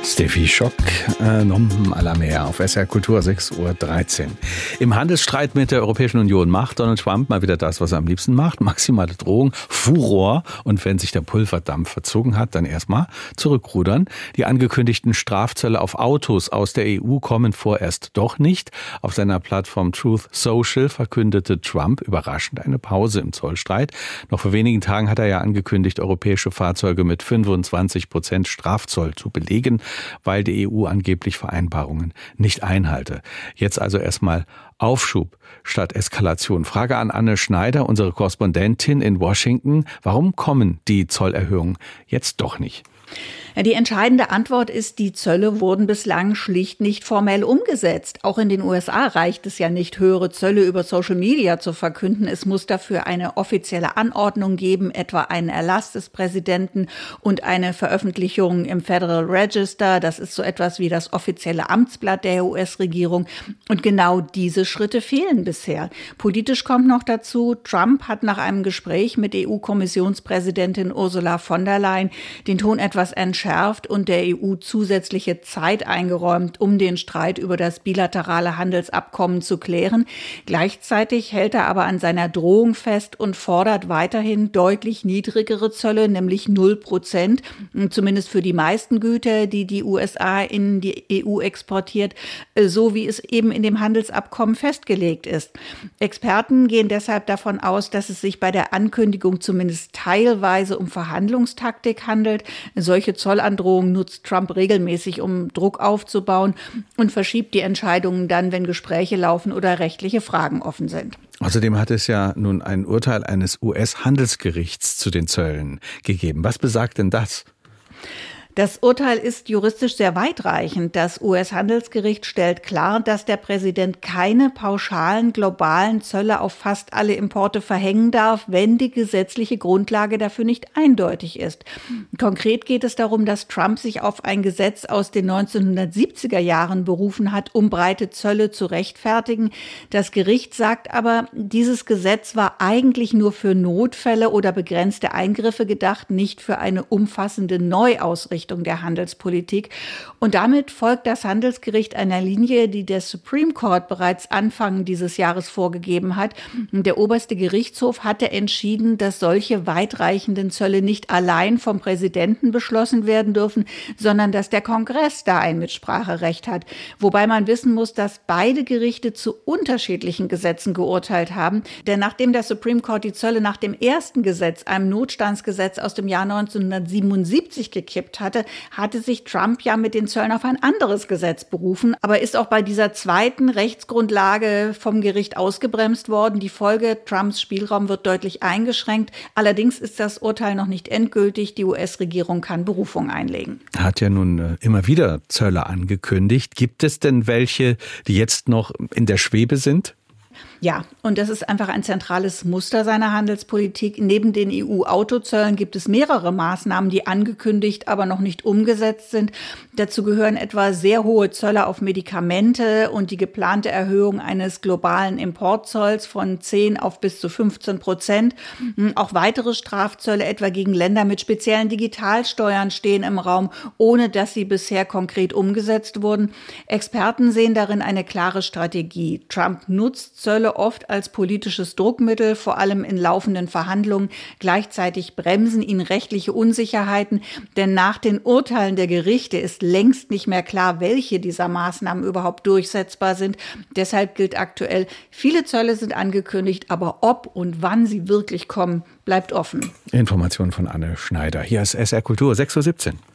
Steffi Schock, Nom à la mer auf SR Kultur 6:13 Uhr. Im Handelsstreit mit der Europäischen Union macht Donald Trump mal wieder das, was er am liebsten macht. Maximale Drohung, Furor. Und wenn sich der Pulverdampf verzogen hat, dann erstmal zurückrudern. Die angekündigten Strafzölle auf Autos aus der EU kommen vorerst doch nicht. Auf seiner Plattform Truth Social verkündete Trump überraschend eine Pause im Zollstreit. Noch vor wenigen Tagen hat er ja angekündigt, europäische Fahrzeuge mit 25% Strafzoll zu belegen, weil die EU angeblich Vereinbarungen nicht einhalte. Jetzt also erstmal Aufschub statt Eskalation. Frage an Anne Schneider, unsere Korrespondentin in Washington. Warum kommen die Zollerhöhungen jetzt doch nicht? Ja, die entscheidende Antwort ist, die Zölle wurden bislang schlicht nicht formell umgesetzt. Auch in den USA reicht es ja nicht, höhere Zölle über Social Media zu verkünden. Es muss dafür eine offizielle Anordnung geben, etwa einen Erlass des Präsidenten und eine Veröffentlichung im Federal Register. Das ist so etwas wie das offizielle Amtsblatt der US-Regierung. Und genau diese Schritte fehlen bisher. Politisch kommt noch dazu, Trump hat nach einem Gespräch mit EU-Kommissionspräsidentin Ursula von der Leyen den Ton etwas entschärft und der EU zusätzliche Zeit eingeräumt, um den Streit über das bilaterale Handelsabkommen zu klären. Gleichzeitig hält er aber an seiner Drohung fest und fordert weiterhin deutlich niedrigere Zölle, nämlich 0%, zumindest für die meisten Güter, die die USA in die EU exportiert, so wie es eben in dem Handelsabkommen festgelegt ist. Experten gehen deshalb davon aus, dass es sich bei der Ankündigung zumindest teilweise um Verhandlungstaktik handelt. Solche Zollandrohungen nutzt Trump regelmäßig, um Druck aufzubauen und verschiebt die Entscheidungen dann, wenn Gespräche laufen oder rechtliche Fragen offen sind. Außerdem hat es ja nun ein Urteil eines US-Handelsgerichts zu den Zöllen gegeben. Was besagt denn das? Das Urteil ist juristisch sehr weitreichend. Das US-Handelsgericht stellt klar, dass der Präsident keine pauschalen globalen Zölle auf fast alle Importe verhängen darf, wenn die gesetzliche Grundlage dafür nicht eindeutig ist. Konkret geht es darum, dass Trump sich auf ein Gesetz aus den 1970er Jahren berufen hat, um breite Zölle zu rechtfertigen. Das Gericht sagt aber, dieses Gesetz war eigentlich nur für Notfälle oder begrenzte Eingriffe gedacht, nicht für eine umfassende Neuausrichtung der Handelspolitik. Und damit folgt das Handelsgericht einer Linie, die der Supreme Court bereits Anfang dieses Jahres vorgegeben hat. Der oberste Gerichtshof hatte entschieden, dass solche weitreichenden Zölle nicht allein vom Präsidenten beschlossen werden dürfen, sondern dass der Kongress da ein Mitspracherecht hat. Wobei man wissen muss, dass beide Gerichte zu unterschiedlichen Gesetzen geurteilt haben. Denn nachdem der Supreme Court die Zölle nach dem ersten Gesetz, einem Notstandsgesetz aus dem Jahr 1977 gekippt hatte sich Trump ja mit den Zöllen auf ein anderes Gesetz berufen, aber ist auch bei dieser zweiten Rechtsgrundlage vom Gericht ausgebremst worden. Die Folge, Trumps Spielraum wird deutlich eingeschränkt. Allerdings ist das Urteil noch nicht endgültig. Die US-Regierung kann Berufung einlegen. Er hat ja nun immer wieder Zölle angekündigt. Gibt es denn welche, die jetzt noch in der Schwebe sind? Ja, und das ist einfach ein zentrales Muster seiner Handelspolitik. Neben den EU-Autozöllen gibt es mehrere Maßnahmen, die angekündigt, aber noch nicht umgesetzt sind. Dazu gehören etwa sehr hohe Zölle auf Medikamente und die geplante Erhöhung eines globalen Importzolls von 10 auf bis zu 15%. Auch weitere Strafzölle, etwa gegen Länder mit speziellen Digitalsteuern, stehen im Raum, ohne dass sie bisher konkret umgesetzt wurden. Experten sehen darin eine klare Strategie. Trump nutzt Zölle oft als politisches Druckmittel, vor allem in laufenden Verhandlungen. Gleichzeitig bremsen ihn rechtliche Unsicherheiten, denn nach den Urteilen der Gerichte ist längst nicht mehr klar, welche dieser Maßnahmen überhaupt durchsetzbar sind. Deshalb gilt aktuell, viele Zölle sind angekündigt, aber ob und wann sie wirklich kommen, bleibt offen. Informationen von Anne Schneider. Hier ist SR Kultur 6:17 Uhr.